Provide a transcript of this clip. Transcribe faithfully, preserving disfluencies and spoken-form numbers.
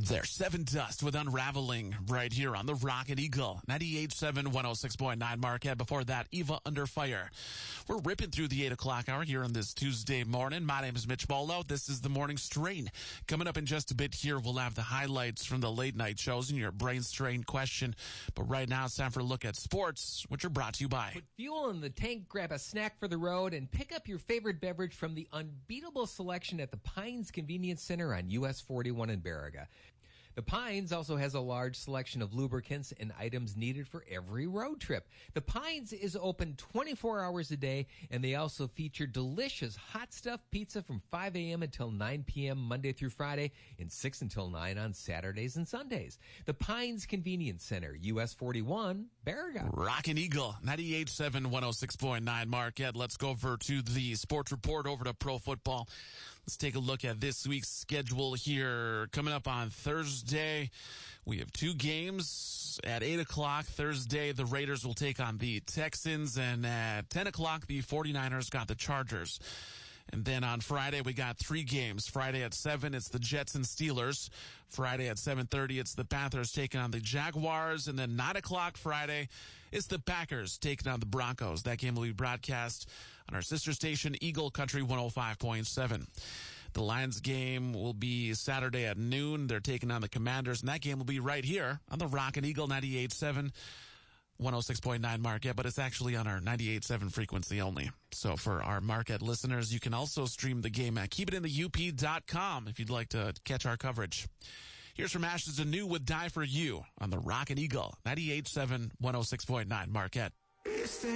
There's Seven Dust with Unraveling right here on the Rocket Eagle. ninety-eight point seven, one oh six point nine Marquette. Before that, Eva Under Fire. We're ripping through the eight o'clock hour here on this Tuesday morning. My name is Mitch Bolo. This is the Morning Strain. Coming up in just a bit here, we'll have the highlights from the late night shows and your brain strain question. But right now, it's time for a look at sports, which are brought to you by. Put fuel in the tank, grab a snack for the road, and pick up your favorite beverage from the unbeatable selection at the Pines Convenience Center on U S forty-one in Baraga. The Pines also has a large selection of lubricants and items needed for every road trip. The Pines is open twenty-four hours a day, and they also feature delicious hot stuffed pizza from five a.m. until nine p.m. Monday through Friday and six until nine on Saturdays and Sundays. The Pines Convenience Center, U S forty-one, Baraga. Rockin' Eagle, ninety-eight point seven, one oh six point nine Marquette. Let's go over to the sports report, over to pro football. Let's take a look at this week's schedule here. Coming up on Thursday, we have two games. At eight o'clock Thursday, the Raiders will take on the Texans, and at ten o'clock, the forty-niners got the Chargers. And then on Friday, we got three games. Friday at seven, it's the Jets and Steelers. Friday at seven thirty, it's the Panthers taking on the Jaguars. And then nine o'clock Friday, it's the Packers taking on the Broncos. That game will be broadcast on our sister station, Eagle Country one oh five point seven. The Lions game will be Saturday at noon. They're taking on the Commanders, and that game will be right here on the Rockin' Eagle ninety-eight point seven. one oh six point nine Marquette, but it's actually on our ninety-eight point seven frequency only. So for our Marquette listeners, you can also stream the game at keep it in the U P dot com if you'd like to catch our coverage. Here's from Ashes Anew with Die For You on the Rockin' Eagle, ninety-eight point seven, one oh six point nine Marquette.